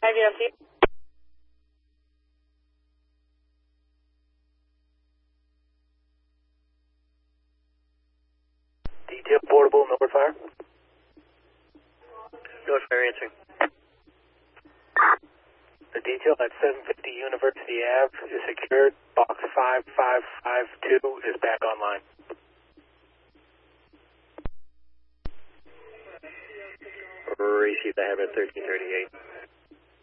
IVFT. Detail portable, North Fire. North Fire answering. The detail at 750 University Ave is secured. Box 5552 is back online. Received, I have it 1338.